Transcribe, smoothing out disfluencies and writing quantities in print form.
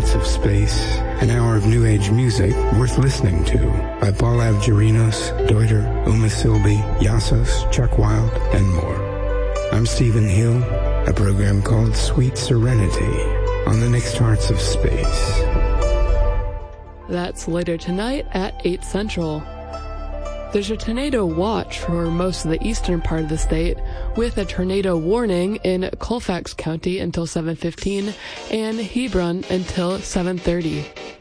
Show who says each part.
Speaker 1: Hearts of Space, an hour of new age music worth listening to by Paul Avgerinos, Deuter, Uma Silby, Yassos, Chuck Wild, and more. I'm Stephen Hill, a program called Sweet Serenity on the next Hearts of Space.
Speaker 2: That's later tonight at 8 Central. There's a tornado watch for most of the eastern part of the state, with a tornado warning in Colfax County until 7:15 and Hebron until 7:30.